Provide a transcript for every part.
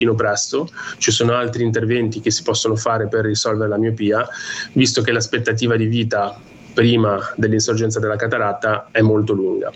presto. Ci sono altri interventi che si possono fare per risolvere la miopia, visto che l'aspettativa di vita prima dell'insorgenza della cataratta è molto lunga.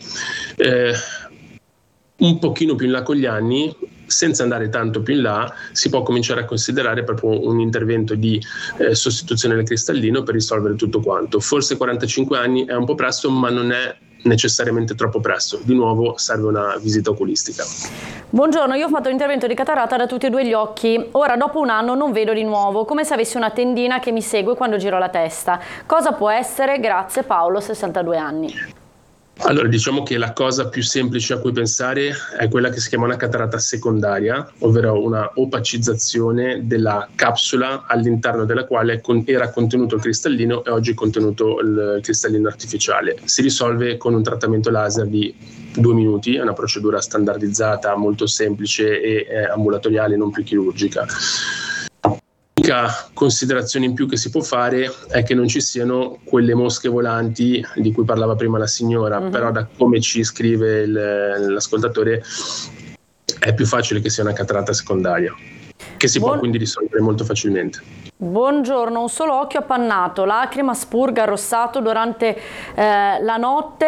Un pochino più in là con gli anni, senza andare tanto più in là, si può cominciare a considerare proprio un intervento di sostituzione del cristallino per risolvere tutto quanto. Forse 45 anni è un po' presto, ma non è necessariamente troppo presto. Di nuovo serve una visita oculistica. Buongiorno, io ho fatto l'intervento di cataratta da tutti e due gli occhi. Ora dopo un anno non vedo di nuovo, come se avessi una tendina che mi segue quando giro la testa. Cosa può essere? Grazie Paolo, 62 anni. Allora, diciamo che la cosa più semplice a cui pensare è quella che si chiama una cataratta secondaria, ovvero una opacizzazione della capsula all'interno della quale era contenuto il cristallino e oggi è contenuto il cristallino artificiale. Si risolve con un trattamento laser di 2 minuti, è una procedura standardizzata, molto semplice e ambulatoriale, non più chirurgica. L'unica considerazione in più che si può fare è che non ci siano quelle mosche volanti di cui parlava prima la signora, però da come ci scrive l'ascoltatore è più facile che sia una cataratta secondaria, che si può quindi risolvere molto facilmente. Buongiorno, un solo occhio appannato, lacrima, spurga, arrossato durante la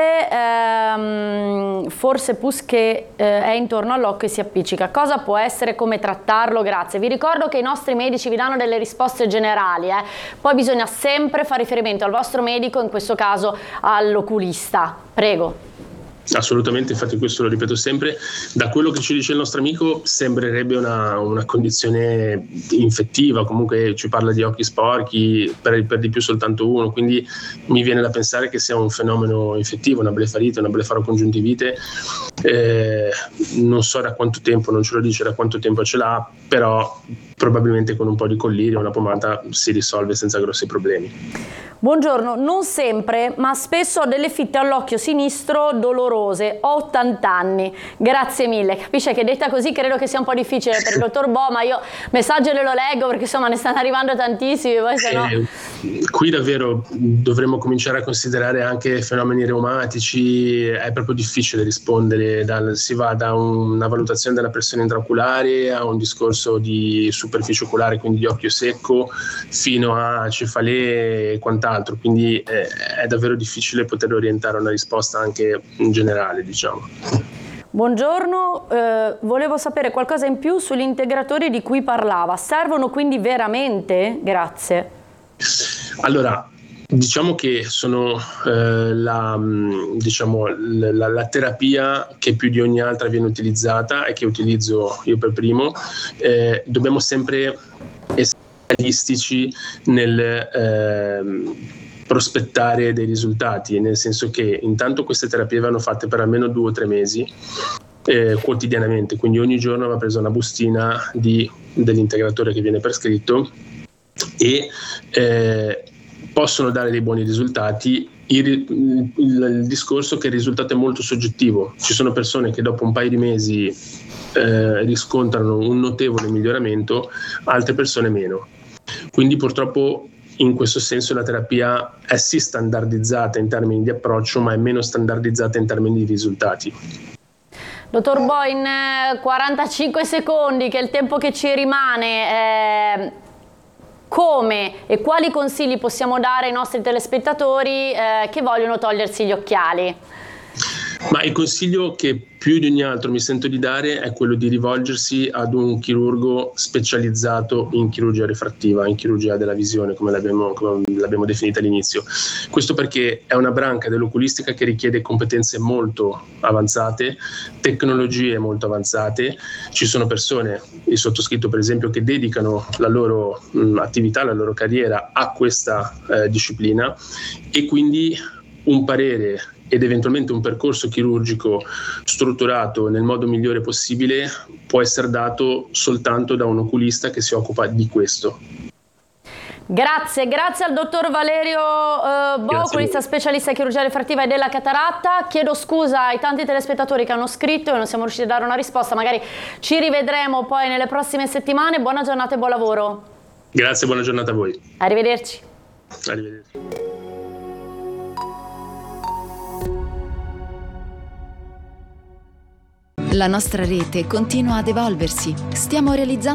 notte, forse pus che è intorno all'occhio e si appiccica. Cosa può essere, come trattarlo? Grazie. Vi ricordo che i nostri medici vi danno delle risposte generali, poi bisogna sempre fare riferimento al vostro medico, in questo caso all'oculista. Prego. Assolutamente, infatti questo lo ripeto sempre. Da quello che ci dice il nostro amico sembrerebbe una condizione infettiva, comunque ci parla di occhi sporchi, per di più soltanto uno, quindi mi viene da pensare che sia un fenomeno infettivo, una blefarite, una blefarocongiuntivite. Non so da quanto tempo, non ce lo dice da quanto tempo ce l'ha, però probabilmente con un po' di collirio, una pomata si risolve senza grossi problemi. Buongiorno, non sempre, ma spesso ho delle fitte all'occhio sinistro dolorose, ho 80 anni, grazie mille. Capisce che detta così credo che sia un po' difficile per il dottor Bo, ma io messaggio lo leggo perché insomma ne stanno arrivando tantissimi, poi se no... Qui davvero dovremmo cominciare a considerare anche fenomeni reumatici, è proprio difficile rispondere, si va da una valutazione della pressione intraoculare a un discorso di superficie oculare, quindi di occhio secco, fino a cefalee e quant'altro, quindi è davvero difficile poter orientare una risposta anche in generale, diciamo. Buongiorno, volevo sapere qualcosa in più sugli integratori di cui parlava, servono quindi veramente? Grazie. Allora, diciamo che sono la terapia che più di ogni altra viene utilizzata e che utilizzo io per primo. Dobbiamo sempre essere realistici nel prospettare dei risultati, nel senso che intanto queste terapie vanno fatte per almeno 2 o 3 mesi quotidianamente, quindi ogni giorno va presa una bustina dell'integratore che viene prescritto e possono dare dei buoni risultati. Il discorso è che il risultato è molto soggettivo, ci sono persone che dopo un paio di mesi riscontrano un notevole miglioramento, altre persone meno, quindi purtroppo in questo senso la terapia è sì standardizzata in termini di approccio, ma è meno standardizzata in termini di risultati. Dottor Bo, in 45 secondi, che è il tempo che ci rimane, come e quali consigli possiamo dare ai nostri telespettatori che vogliono togliersi gli occhiali? Ma il consiglio che più di ogni altro mi sento di dare è quello di rivolgersi ad un chirurgo specializzato in chirurgia rifrattiva, in chirurgia della visione, come l'abbiamo definita all'inizio. Questo perché è una branca dell'oculistica che richiede competenze molto avanzate, tecnologie molto avanzate. Ci sono persone, il sottoscritto per esempio, che dedicano la loro attività, la loro carriera a questa disciplina, e quindi un parere ed eventualmente un percorso chirurgico strutturato nel modo migliore possibile può essere dato soltanto da un oculista che si occupa di questo. Grazie al dottor Valerio Bo, oculista specialista in chirurgia rifrattiva e della cataratta. Chiedo scusa ai tanti telespettatori che hanno scritto e non siamo riusciti a dare una risposta, magari ci rivedremo poi nelle prossime settimane. Buona giornata e buon lavoro. Grazie, buona giornata a voi. Arrivederci. Arrivederci. La nostra rete continua ad evolversi. Stiamo realizzando